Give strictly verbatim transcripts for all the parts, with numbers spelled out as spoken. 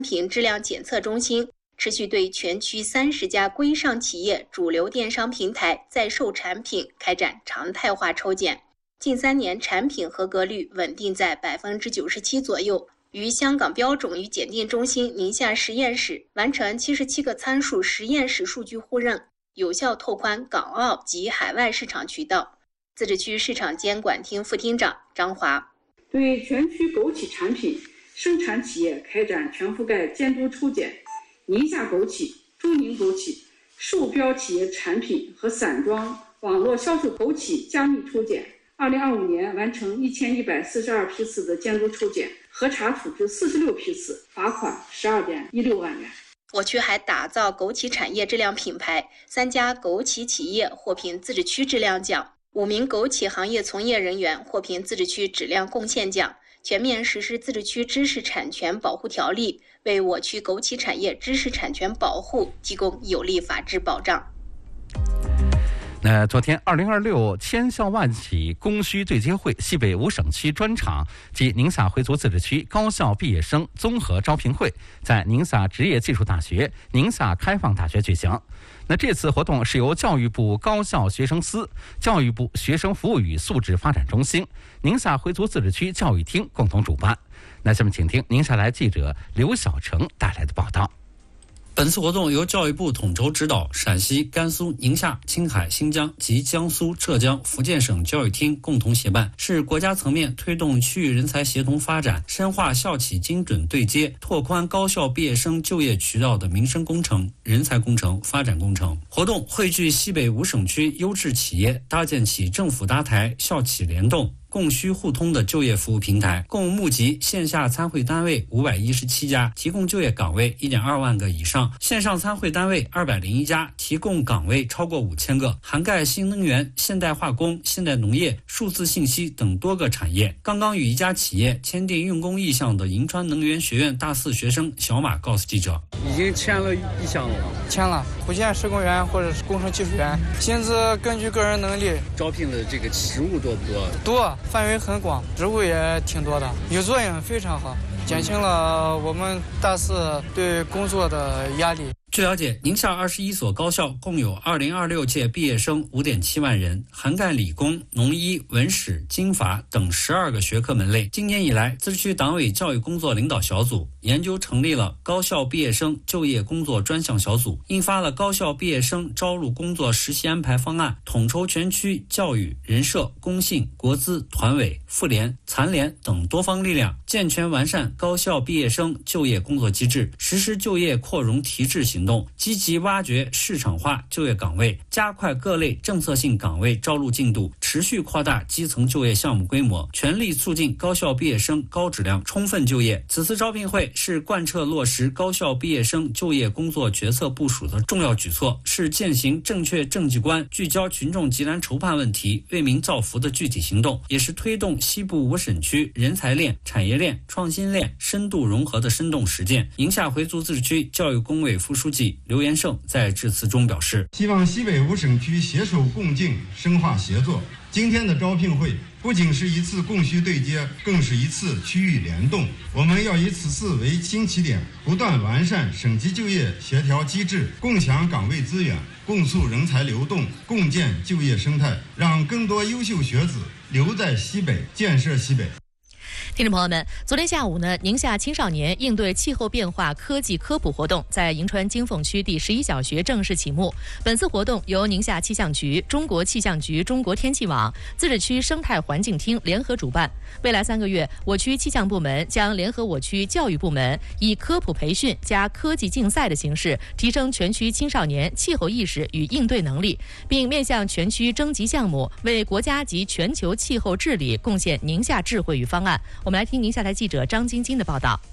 品质量检测中心持续对全区三十家规上企业主流电商平台在售产品开展常态化抽检，近三年产品合格率稳定在百分之九十七左右。与香港标准与检定中心宁夏实验室完成七十七个参数实验室数据互认，有效拓宽港澳及海外市场渠道。自治区市场监管厅副厅长张华对全区枸杞产品生产企业开展全覆盖监督抽检，宁夏枸杞、朱宁枸杞、受标企业产品和散装网络销售枸杞加密抽检。二零二五年完成一千一百四十二批次的监督抽检，核查处置四十六批次，罚款十二点一六万元。 我区还打造枸杞产业质量品牌，三家枸杞企业获评自治区质量奖，五名枸杞行业从业人员获评自治区质量贡献奖。全面实施自治区知识产权保护条例，为我区枸杞产业知识产权保护提供有力法治保障。 那昨天二零二六千校万企供需对接会西北五省区专场及宁夏回族自治区高校毕业生综合招聘会在宁夏职业技术大学、宁夏开放大学举行。那这次活动是由教育部高校学生司、教育部学生服务与素质发展中心、宁夏回族自治区教育厅共同主办。那下面请听宁夏台记者刘小成带来的报道。 本次活动由教育部统筹指导，陕西、甘肃、宁夏、青海、新疆及江苏、浙江、福建省教育厅共同协办，是国家层面推动区域人才协同发展、深化校企精准对接、拓宽高校毕业生就业渠道的民生工程、人才工程、发展工程。活动汇聚西北五省区优质企业，搭建起政府搭台、校企联动、供需互通的就业服务平台，共募集线下参会单位五百一十七家，提供就业岗位一点二万个以上；线上参会单位二百零一家，提供岗位超过五千个，涵盖新能源、现代化工、现代农业、数字信息等多个产业。刚刚与一家企业签订用工意向的银川能源学院大四学生小马告诉记者：“ 已经签了意向了吗？ 签了，福建施工员或者是工程技术员，薪资根据个人能力。 招聘的这个职务多不多？ 多。”范围很广，职务也挺多的，有作用，非常好，减轻了我们大四对工作的压力。 据了解，宁夏二十一所高校共有二零二六届毕业生五点七万人，涵盖理工、农医、文史、经法等十二个学科门类。今年以来，自治区党委教育工作领导小组研究成立了高校毕业生就业工作专项小组，印发了高校毕业生招录工作实习安排方案，统筹全区教育、人社、工信、国资、团委、妇联、残联等多方力量，健全完善高校毕业生就业工作机制，实施就业扩容提质行动，积极挖掘市场化就业岗位，加快各类政策性岗位招录进度，持续扩大基层就业项目规模，全力促进高校毕业生高质量充分就业。此次招聘会是贯彻落实高校毕业生就业工作决策部署的重要举措，是践行正确政绩观、聚焦群众急难愁盼问题、为民造福的具体行动，也是推动西部五省区人才链、产业链、创新链深度融合的生动实践。宁夏回族自治区教育工委副书记刘延胜在致辞中表示， 希望西北五省区携手共进，深化协作。今天的招聘会不仅是一次供需对接，更是一次区域联动。我们要以此次为新起点，不断完善省级就业协调机制，共享岗位资源，共促人才流动，共建就业生态，让更多优秀学子留在西北，建设西北。 听众朋友们，昨天下午呢，宁夏青少年应对气候变化科技科普活动在银川金凤区第十一小学正式启幕。本次活动由宁夏气象局、中国气象局、中国天气网、自治区生态环境厅联合主办。未来三个月，我区气象部门将联合我区教育部门，以科普培训加科技竞赛的形式，提升全区青少年气候意识与应对能力，并面向全区征集项目，为国家及全球气候治理贡献宁夏智慧与方案。我们来听宁夏台记者张晶晶的报道。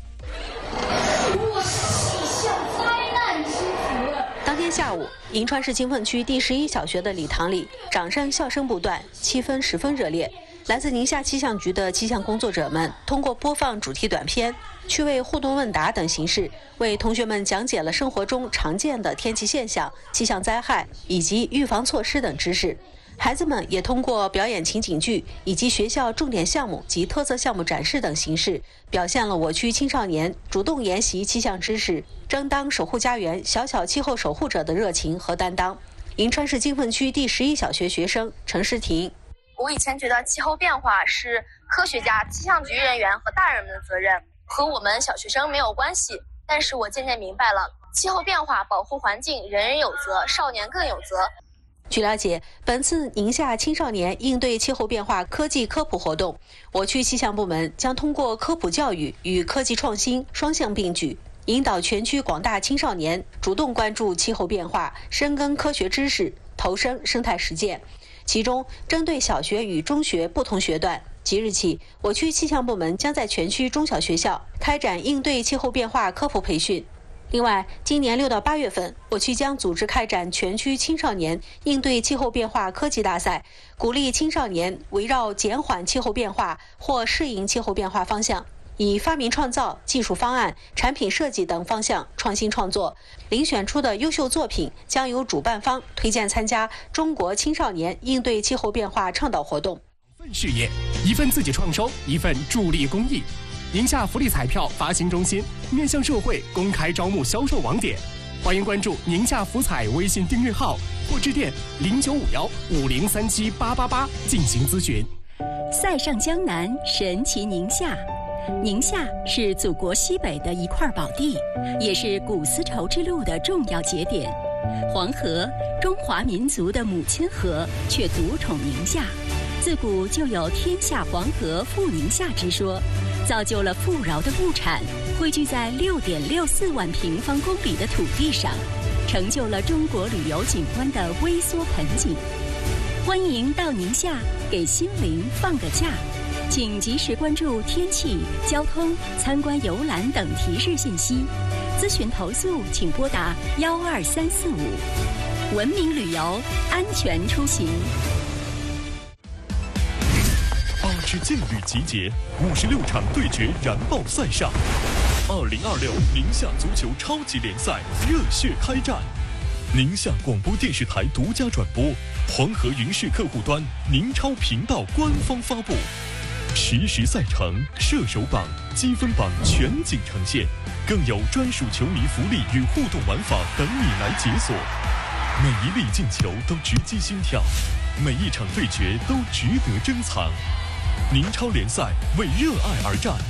当天下午，银川市金凤区第十一小学的礼堂里，掌声笑声不断，气氛十分热烈。来自宁夏气象局的气象工作者们通过播放主题短片、趣味互动问答等形式，为同学们讲解了生活中常见的天气现象、气象灾害以及预防措施等知识。 孩子们也通过表演情景剧以及学校重点项目及特色项目展示等形式，表现了我区青少年主动研习气象知识、争当守护家园小小气候守护者的热情和担当。银川市金凤区第十一小学学生陈诗婷： 我以前觉得气候变化是科学家、气象局人员和大人们的责任，和我们小学生没有关系。但是我渐渐明白了，气候变化保护环境人人有责，少年更有责。 据了解，本次宁夏青少年应对气候变化科技科普活动，我区气象部门将通过科普教育与科技创新双向并举，引导全区广大青少年主动关注气候变化，深耕科学知识，投身生态实践。其中，针对小学与中学不同学段，即日起，我区气象部门将在全区中小学校开展应对气候变化科普培训。另外，今年六到八月份，我区将组织开展全区青少年应对气候变化科技大赛，鼓励青少年围绕减缓气候变化或适应气候变化方向，以发明创造、技术方案、产品设计等方向创新创作。遴选出的优秀作品将由主办方推荐参加中国青少年应对气候变化倡导活动。 份事业，一份自己创收，一份助力公益。宁夏福利彩票发行中心面向社会公开招募销售网点，欢迎关注宁夏福彩微信订阅号或致电零九五幺五零三七八八八进行咨询。 塞上江南，神奇宁夏。宁夏是祖国西北的一块宝地，也是古丝绸之路的重要节点。黄河，中华民族的母亲河，却独宠宁夏。自古就有天下黄河富宁夏之说，造就了富饶的物产汇聚在六点六四万平方公里的土地上，成就了中国旅游景观的微缩盆景。欢迎到宁夏给心灵放个假，请及时关注天气、交通、参观游览等提示信息。咨询投诉请拨打幺二三四五。文明旅游，安全出行。 八支劲旅集结，五十六场对决燃爆赛上。二零二六宁夏足球超级联赛热血开战，宁夏广播电视台独家转播，黄河云视客户端、宁超频道官方发布，实时赛程、射手榜、积分榜全景呈现，更有专属球迷福利与互动玩法等你来解锁。每一粒进球都直击心跳，每一场对决都值得珍藏。宁超联赛为热爱而战，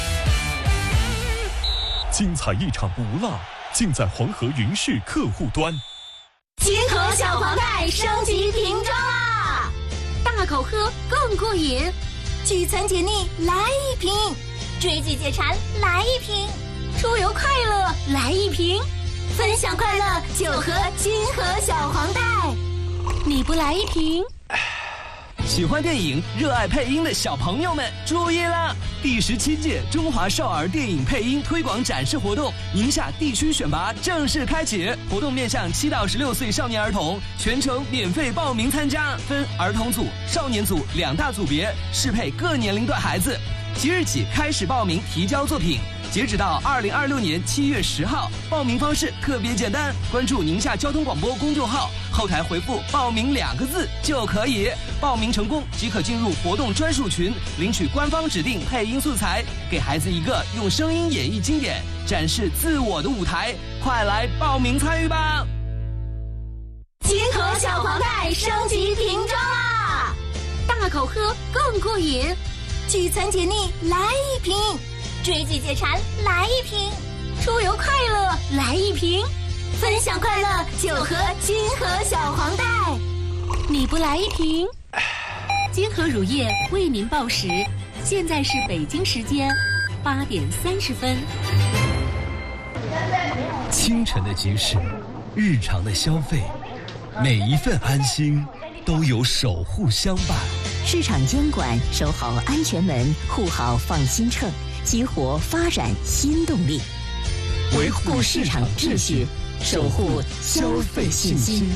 精彩一场不落，尽在黄河云视客户端。 金河小黄袋升级瓶装啦，大口喝更过瘾，聚餐解腻来一瓶，追剧解馋来一瓶，出游快乐来一瓶，分享快乐就喝金河小黄袋。你不来一瓶？ 喜欢电影、热爱配音的小朋友们注意啦！第十七届中华少儿电影配音推广展示活动宁夏地区选拔正式开启，活动面向七到十六岁少年儿童，全程免费报名参加，分儿童组、少年组两大组别，适配各年龄段孩子。即日起开始报名提交作品，截止到二零二六年七月十号。报名方式特别简单，关注宁夏交通广播公众号，后台回复报名两个字就可以。报名成功即可进入活动专属群，领取官方指定配音素材，给孩子一个用声音演绎经典、展示自我的舞台。快来报名参与吧！ 金河小黄袋升级瓶装啦，大口喝更过瘾，聚餐解腻来一瓶，追剧解馋来一瓶，出游快乐来一瓶，分享快乐就喝金河小黄袋。你不来一瓶？ 金河乳业为您报时，现在是北京时间八点三十分。 清晨的集市，日常的消费，每一份安心都有守护相伴。 市场监管，守好安全门，护好放心秤，激活发展新动力，维护市场秩序，守护消费信心。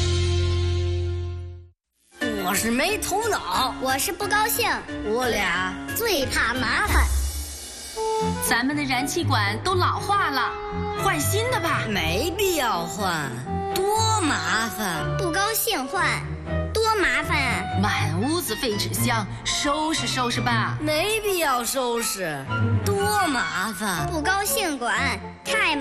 我是没头脑， 我是不高兴， 我俩最怕麻烦。 咱们的燃气管都老化了，换新的吧。 没必要换，多麻烦。 不高兴换，多麻烦啊！ 满屋子废纸箱，收拾收拾吧。 没必要收拾，多麻烦。 不高兴管，太